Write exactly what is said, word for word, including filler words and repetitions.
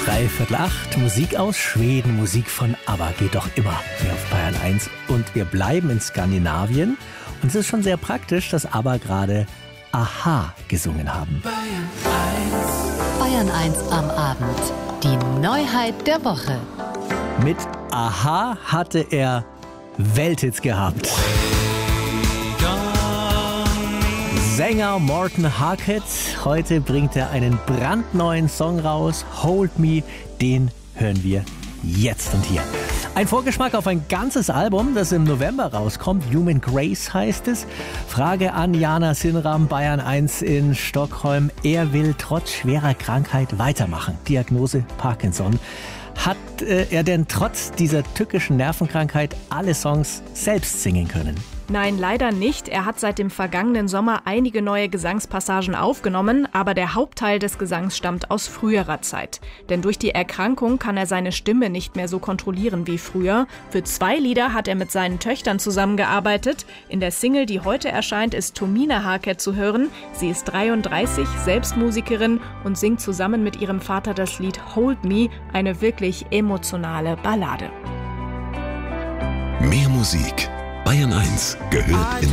Dreiviertel acht, Musik aus Schweden, Musik von ABBA geht doch immer hier auf Bayern eins. Und wir bleiben in Skandinavien. Und es ist schon sehr praktisch, dass ABBA gerade Aha gesungen haben. Bayern eins am Abend. Die Neuheit der Woche. Mit Aha hatte er Welthits gehabt. Sänger Morten Harket, heute bringt er einen brandneuen Song raus, Hold Me, den hören wir jetzt und hier. Ein Vorgeschmack auf ein ganzes Album, das im November rauskommt, Human Grace heißt es. Frage an Jana Sinram, Bayern eins in Stockholm. Er will trotz schwerer Krankheit weitermachen, Diagnose Parkinson. Hat äh, er denn trotz dieser tückischen Nervenkrankheit alle Songs selbst singen können? Nein, leider nicht. Er hat seit dem vergangenen Sommer einige neue Gesangspassagen aufgenommen, aber der Hauptteil des Gesangs stammt aus früherer Zeit. Denn durch die Erkrankung kann er seine Stimme nicht mehr so kontrollieren wie früher. Für zwei Lieder hat er mit seinen Töchtern zusammengearbeitet. In der Single, die heute erscheint, ist Tomina Harket zu hören. Sie ist dreiunddreißig, selbst Musikerin und singt zusammen mit ihrem Vater das Lied Hold Me, eine wirklich emotionale Ballade. Mehr Musik. Bayern eins gehört in